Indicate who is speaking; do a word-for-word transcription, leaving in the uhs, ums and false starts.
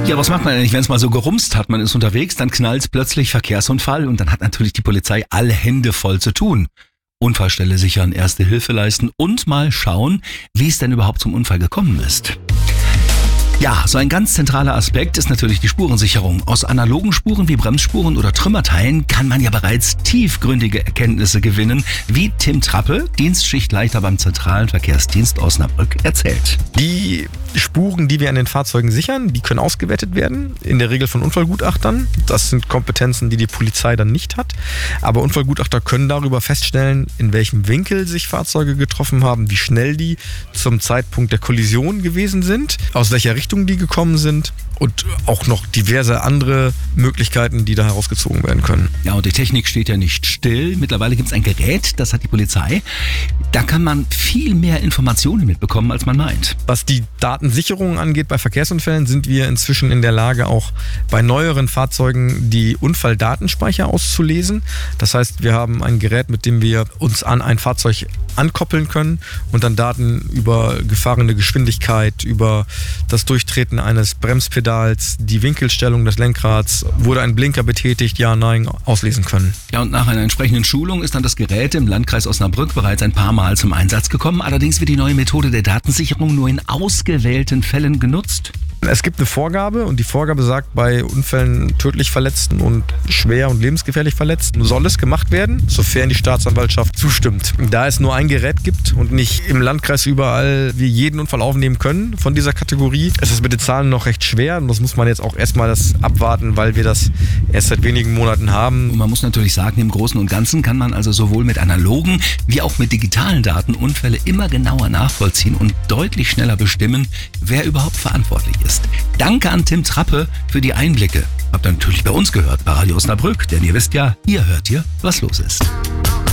Speaker 1: Ja, was macht man eigentlich, wenn es mal so gerumst hat? Man ist unterwegs, dann knallt plötzlich Verkehrsunfall und dann hat natürlich die Polizei alle Hände voll zu tun. Unfallstelle sichern, erste Hilfe leisten und mal schauen, wie es denn überhaupt zum Unfall gekommen ist. Ja, so ein ganz zentraler Aspekt ist natürlich die Spurensicherung. Aus analogen Spuren wie Bremsspuren oder Trümmerteilen kann man ja bereits tiefgründige Erkenntnisse gewinnen, wie Tim Trappe, Dienstschichtleiter beim Zentralen Verkehrsdienst Osnabrück, erzählt.
Speaker 2: Die Spuren, die wir an den Fahrzeugen sichern, die können ausgewertet werden, in der Regel von Unfallgutachtern. Das sind Kompetenzen, die die Polizei dann nicht hat. Aber Unfallgutachter können darüber feststellen, in welchem Winkel sich Fahrzeuge getroffen haben, wie schnell die zum Zeitpunkt der Kollision gewesen sind, aus welcher Richtung die gekommen sind und auch noch diverse andere Möglichkeiten, die da herausgezogen werden können.
Speaker 1: Ja, und die Technik steht ja nicht still. Mittlerweile gibt es ein Gerät, das hat die Polizei. Da kann man viel mehr Informationen mitbekommen, als man meint.
Speaker 2: Was die Datensicherung angeht bei Verkehrsunfällen, sind wir inzwischen in der Lage, auch bei neueren Fahrzeugen die Unfalldatenspeicher auszulesen. Das heißt, wir haben ein Gerät, mit dem wir uns an ein Fahrzeug ankoppeln können und dann Daten über gefahrene Geschwindigkeit, über das Durchtreten eines Bremspedals, die Winkelstellung des Lenkrads, wurde ein Blinker betätigt, ja, nein, auslesen können.
Speaker 1: Ja, und nach einer entsprechenden Schulung ist dann das Gerät im Landkreis Osnabrück bereits ein paar Mal zum Einsatz gekommen. Allerdings wird die neue Methode der Datensicherung nur in ausgewählten Fällen genutzt.
Speaker 2: Es gibt eine Vorgabe und die Vorgabe sagt, bei Unfällen tödlich Verletzten und schwer und lebensgefährlich Verletzten soll es gemacht werden, sofern die Staatsanwaltschaft zustimmt. Da es nur ein Gerät gibt und nicht im Landkreis überall wir jeden Unfall aufnehmen können von dieser Kategorie, ist es mit den Zahlen noch recht schwer und das muss man jetzt auch erstmal das abwarten, weil wir das erst seit wenigen Monaten haben.
Speaker 1: Und man muss natürlich sagen, im Großen und Ganzen kann man also sowohl mit analogen wie auch mit digitalen Daten Unfälle immer genauer nachvollziehen und deutlich schneller bestimmen, wer überhaupt verantwortlich ist. Danke an Tim Trappe für die Einblicke. Habt ihr natürlich bei uns gehört, bei Radio Osnabrück, denn ihr wisst ja, hier hört ihr, was los ist.